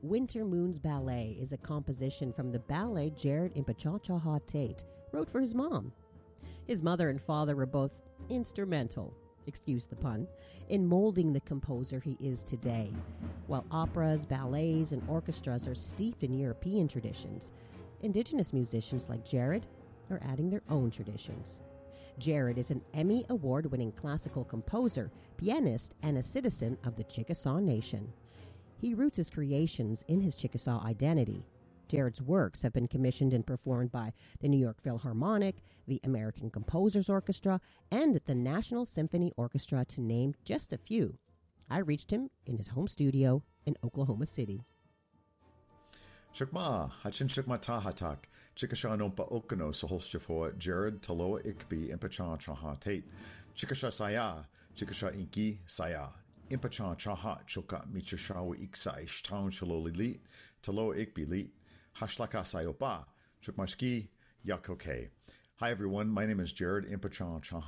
Winter Moon's Ballet is a composition from the ballet Jared Inpachachaha Tate wrote for his mom. His mother and father were both instrumental, excuse the pun, in molding the composer he is today. While operas, ballets, and orchestras are steeped in European traditions, Indigenous musicians like Jared are adding their own traditions. Jared is an Emmy Award-winning classical composer, pianist, and a citizen of the Chickasaw Nation. He roots his creations in his Chickasaw identity. Jared's works have been commissioned and performed by the New York Philharmonic, the American Composers Orchestra, and the National Symphony Orchestra, to name just a few. I reached him in his home studio in Oklahoma City. Chukma, Hachin Chukma Tahatak, Chickasha Nompa Okano, Saholshafor, Jared Taloa Ikbi, Impacha Chaha Tate, Chickasha Saya, Chickasha Inki Saya, Impacha Chaha, Choka Michashawa Iksa, Ishtown Shalolili, Taloa Ikbi Lit, Hashlaka Sayopa, Chukmashki, Yakoke. Hi everyone, my name is Jared Impacha Chaha